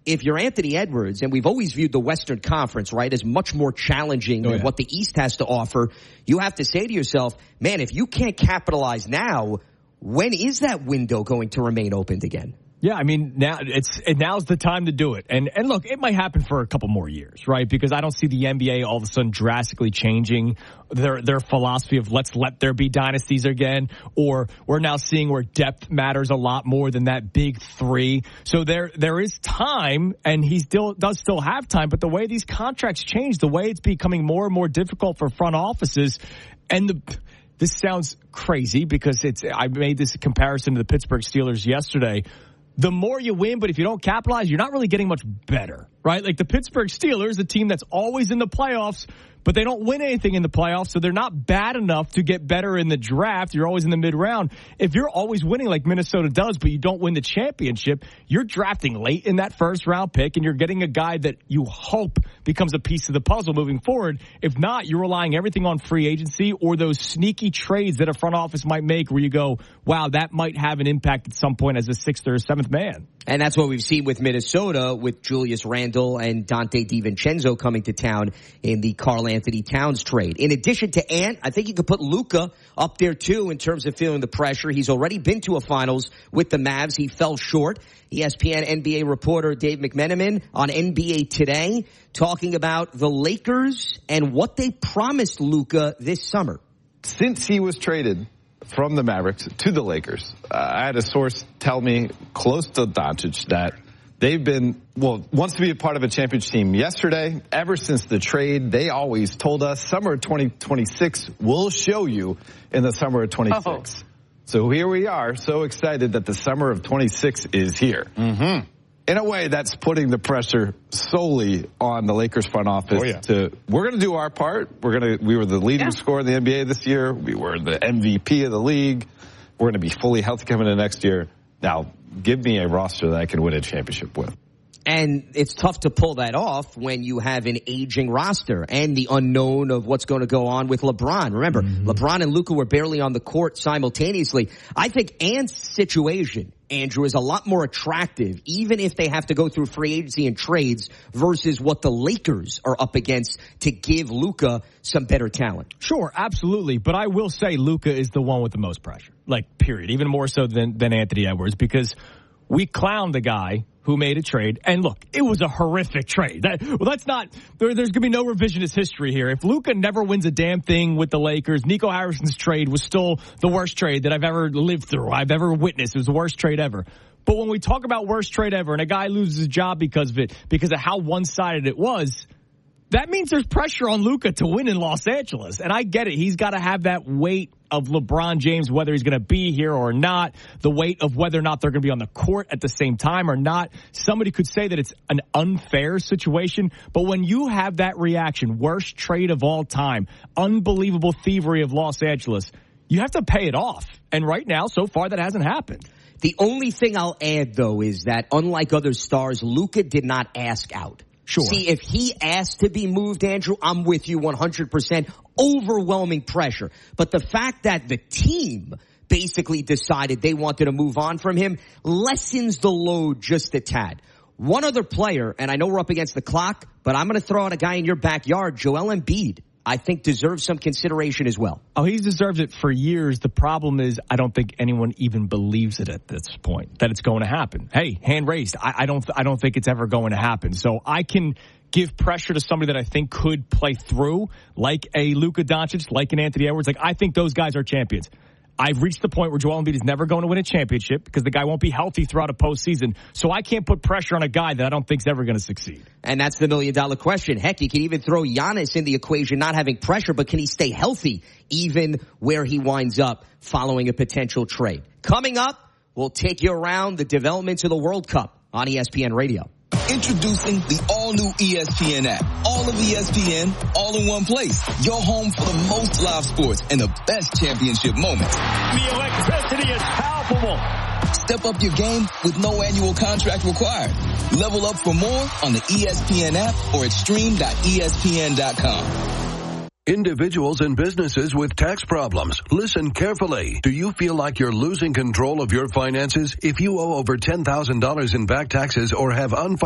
if you're Anthony Edwards, and we've always viewed the Western Conference, right, as much more challenging than what the East has to offer, you have to say to yourself, man, if you can't capitalize now, when is that window going to remain opened again? Yeah, I mean, now's the time to do it. And look, it might happen for a couple more years, right? Because I don't see the NBA all of a sudden drastically changing their philosophy of let's let there be dynasties again, or we're now seeing where depth matters a lot more than that big three. So there is time, and he does still have time, but the way these contracts change, the way it's becoming more and more difficult for front offices, and this sounds crazy because I made this comparison to the Pittsburgh Steelers yesterday. The more you win, but if you don't capitalize, you're not really getting much better, right? Like the Pittsburgh Steelers, a team that's always in the playoffs, but they don't win anything in the playoffs, so they're not bad enough to get better in the draft. You're always in the mid-round. If you're always winning like Minnesota does, but you don't win the championship, you're drafting late in that first-round pick, and you're getting a guy that you hope becomes a piece of the puzzle moving forward. If not, you're relying everything on free agency or those sneaky trades that a front office might make where you go, wow, that might have an impact at some point as a sixth or seventh man. And that's what we've seen with Minnesota, with Julius Randle and Dante DiVincenzo coming to town in the Karl Anthony Towns trade. In addition to Ant, I think you could put Luka up there too in terms of feeling the pressure. He's already been to a finals with the Mavs. He fell short. ESPN NBA reporter Dave McMenamin on NBA Today talking about the Lakers and what they promised Luka this summer. Since he was traded from the Mavericks to the Lakers, I had a source tell me close to Doncic that they've been, wants to be a part of a championship team. Yesterday, ever since the trade, they always told us summer of 2026 will show you in the summer of 26. Oh. So here we are, so excited that the summer of 26 is here. Mm-hmm. In a way, that's putting the pressure solely on the Lakers front office. We're going to do our part. We were the leading scorer in the NBA this year. We were the MVP of the league. We're going to be fully healthy coming into next year. Now, give me a roster that I can win a championship with. And it's tough to pull that off when you have an aging roster and the unknown of what's going to go on with LeBron. Remember, LeBron and Luka were barely on the court simultaneously. I think Ant's situation, Andrew, is a lot more attractive, even if they have to go through free agency and trades versus what the Lakers are up against to give Luka some better talent. Sure, absolutely. But I will say Luka is the one with the most pressure, like, period, even more so than Anthony Edwards, because we clowned the guy who made a trade. And look, it was a horrific trade. There's going to be no revisionist history here. If Luka never wins a damn thing with the Lakers, Nico Harrison's trade was still the worst trade that I've ever lived through, I've ever witnessed. It was the worst trade ever. But when we talk about worst trade ever and a guy loses his job because of it, because of how one-sided it was, that means there's pressure on Luka to win in Los Angeles. And I get it. He's got to have that weight of LeBron James, whether he's going to be here or not, the weight of whether or not they're going to be on the court at the same time or not. Somebody could say that it's an unfair situation, but when you have that reaction, worst trade of all time, unbelievable thievery of Los Angeles, you have to pay it off. And right now, so far, that hasn't happened. The only thing I'll add, though, is that unlike other stars, Luka did not ask out. Sure. See, if he asked to be moved, Andrew, I'm with you 100%. Overwhelming pressure. But the fact that the team basically decided they wanted to move on from him lessens the load just a tad. One other player, and I know we're up against the clock, but I'm going to throw out a guy in your backyard, Joel Embiid. I think deserves some consideration as well. Oh, he's deserved it for years. The problem is I don't think anyone even believes it at this point, that it's going to happen. Hey, hand raised. I don't think it's ever going to happen. So I can give pressure to somebody that I think could play through, like a Luka Doncic, like an Anthony Edwards. Like, I think those guys are champions. I've reached the point where Joel Embiid is never going to win a championship because the guy won't be healthy throughout a postseason. So I can't put pressure on a guy that I don't think is ever going to succeed. And that's the million-dollar question. Heck, you can even throw Giannis in the equation, not having pressure, but can he stay healthy even where he winds up following a potential trade? Coming up, we'll take you around the developments of the World Cup on ESPN Radio. Introducing the all-new ESPN app. All of ESPN, all in one place. Your home for the most live sports and the best championship moments. The electricity is palpable. Step up your game with no annual contract required. Level up for more on the ESPN app or at stream.espn.com. Individuals and businesses with tax problems, listen carefully. Do you feel like you're losing control of your finances? If you owe over $10,000 in back taxes or have unfiled